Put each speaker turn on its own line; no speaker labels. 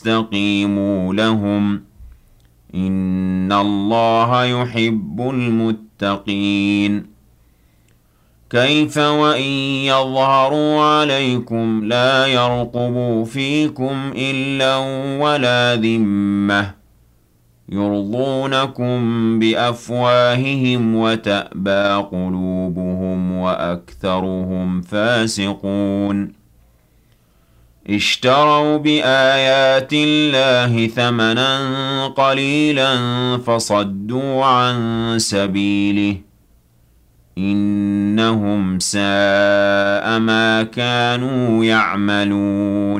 فاستقيموا لهم إن الله يحب المتقين كيف وإن يظهروا عليكم لا يرقبوا فيكم إلا ولا ذمة يرضونكم بأفواههم وتأبى قلوبهم وأكثرهم فاسقون اشتروا بآيات الله ثمنا قليلا فصدوا عن سبيله إنهم ساء ما كانوا يعملون